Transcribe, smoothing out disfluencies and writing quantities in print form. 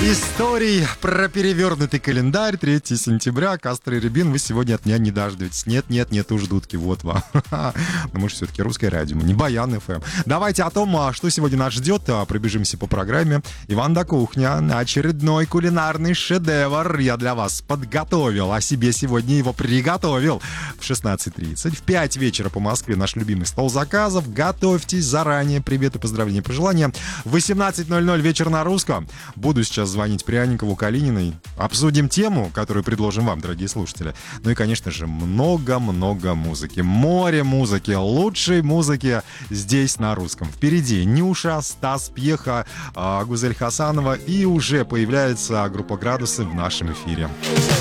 Историй про перевернутый календарь. 3 сентября. Кастро и Рябин, вы сегодня от меня не дождетесь. Нет уж, дудки, вот вам. Но мы же все-таки русское радио, мы не Баян ФМ. Давайте о том, что сегодня нас ждет, пробежимся по программе. Иван да Кухня. Очередной кулинарный шедевр я для вас подготовил. О себе сегодня его приготовил. В 16:30. В 5 вечера по Москве наш любимый стол заказов. Готовьтесь заранее. Приветы, поздравления, пожелания. В 18:00 вечер на русском. Буду сейчас звонить Пряникову, Калининой. Обсудим тему, которую предложим вам, дорогие слушатели. Ну и, конечно же, много-много музыки. Море музыки, лучшей музыки здесь на русском. Впереди Нюша, Стас Пьеха, Гузель Хасанова. И уже появляется группа «Градусы» в нашем эфире.